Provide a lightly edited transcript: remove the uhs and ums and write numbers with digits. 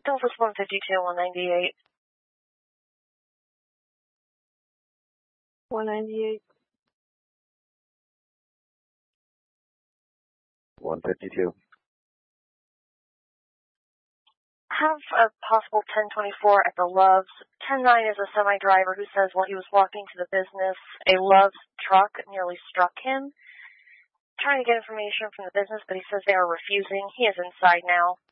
Office 152, 198. 198. 152. Have a possible 1024 at the Loves. 109 is a semi-driver who says while he was walking to the business, a Loves truck nearly struck him. Trying to get information from the business, but he says they are refusing. He is inside now.